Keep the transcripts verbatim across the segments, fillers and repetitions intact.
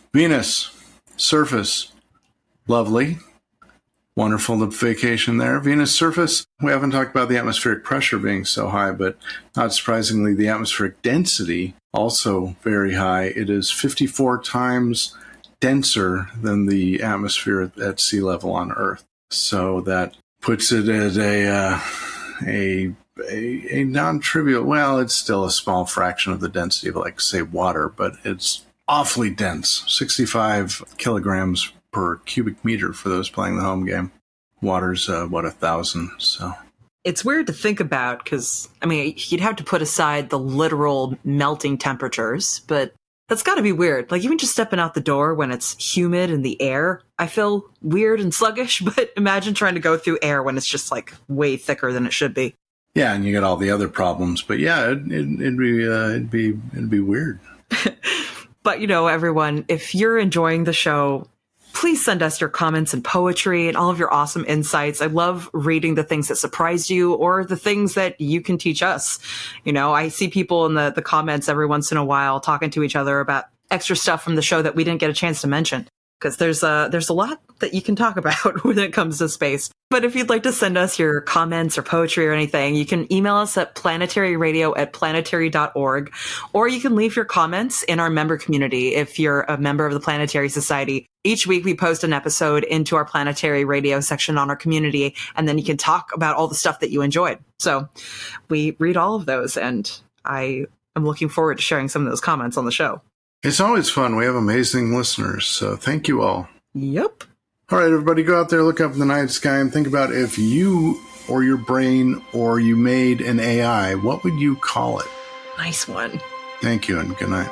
Venus, surface, lovely. Wonderful vacation there. Venus surface, we haven't talked about the atmospheric pressure being so high, but not surprisingly, the atmospheric density also very high. It is fifty-four times denser than the atmosphere at sea level on Earth. So that puts it at a, uh, a, a, a non-trivial, well, it's still a small fraction of the density of, like, say, water, but it's awfully dense, sixty-five kilograms per cubic meter for those playing the home game. Water's, uh, what, a thousand, so. It's weird to think about because, I mean, you'd have to put aside the literal melting temperatures, but that's got to be weird. Like, even just stepping out the door when it's humid in the air, I feel weird and sluggish, but imagine trying to go through air when it's just, like, way thicker than it should be. Yeah, and you get all the other problems, but yeah, it, it, it'd be, uh, it'd be, it'd be weird. But, you know, everyone, if you're enjoying the show, please send us your comments and poetry and all of your awesome insights. I love reading the things that surprised you or the things that you can teach us. You know, I see people in the, the comments every once in a while talking to each other about extra stuff from the show that we didn't get a chance to mention. Because there's a, there's a lot that you can talk about when it comes to space. But if you'd like to send us your comments or poetry or anything, you can email us at planetaryradio at planetary dot org, or you can leave your comments in our member community if you're a member of the Planetary Society. Each week we post an episode into our Planetary Radio section on our community, and then you can talk about all the stuff that you enjoyed. So we read all of those, and I am looking forward to sharing some of those comments on the show. It's always fun. We have amazing listeners, so thank you all. Yep. All right, everybody, go out there, look up in the night sky, and think about if you or your brain or you made an A I, what would you call it? Nice one. Thank you, and good night.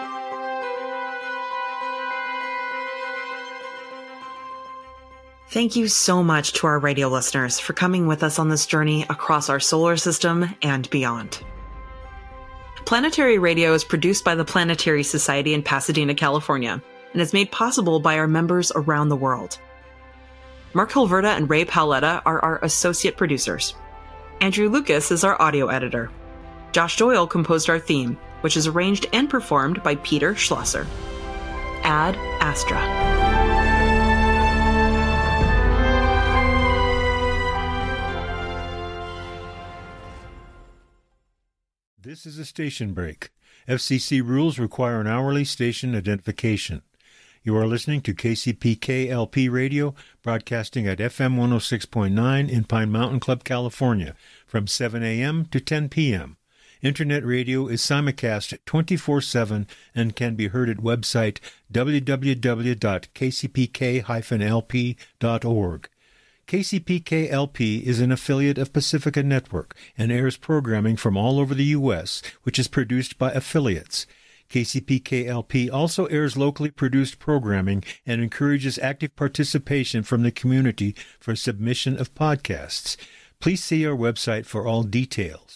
Thank you so much to our radio listeners for coming with us on this journey across our solar system and beyond. Planetary Radio is produced by the Planetary Society in Pasadena, California, and is made possible by our members around the world. Mark Hilverda and Ray Paoletta are our associate producers. Andrew Lucas is our audio editor. Josh Doyle composed our theme, which is arranged and performed by Peter Schlosser. Ad Astra. This is a station break. F C C rules require an hourly station identification. You are listening to K C P K L P Radio, broadcasting at F M one oh six point nine in Pine Mountain Club, California, from seven a.m. to ten p.m. Internet radio is simulcast twenty-four seven and can be heard at website w w w dot k c p k dash l p dot org. K C P K L P is an affiliate of Pacifica Network and airs programming from all over the U S, which is produced by affiliates. K C P K L P also airs locally produced programming and encourages active participation from the community for submission of podcasts. Please see our website for all details.